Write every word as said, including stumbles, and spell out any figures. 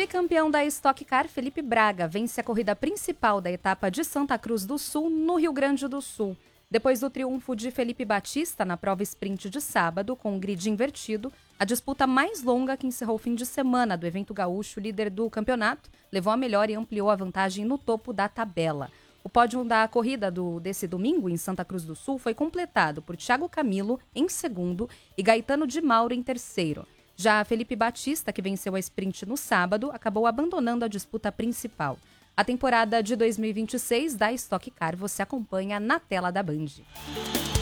Tricampeão da Stock Car, Felipe Braga vence a corrida principal da etapa de Santa Cruz do Sul, no Rio Grande do Sul. Depois do triunfo de Felipe Batista na prova sprint de sábado, com o grid invertido, a disputa mais longa que encerrou o fim de semana do evento gaúcho, líder do campeonato, levou a melhor e ampliou a vantagem no topo da tabela. O pódio da corrida do, desse domingo em Santa Cruz do Sul foi completado por Thiago Camilo em segundo e Gaetano de Mauro em terceiro. Já Felipe Batista, que venceu a sprint no sábado, acabou abandonando a disputa principal. A temporada de dois mil e vinte e seis da Stock Car você acompanha na tela da Band.